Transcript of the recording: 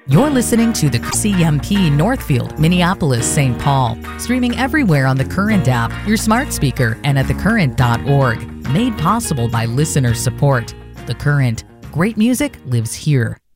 You're listening to the CMP Northfield, Minneapolis, St. Paul. Streaming everywhere on the Current app, your smart speaker, and at thecurrent.org. Made possible by listener support. The Current. Great music lives here.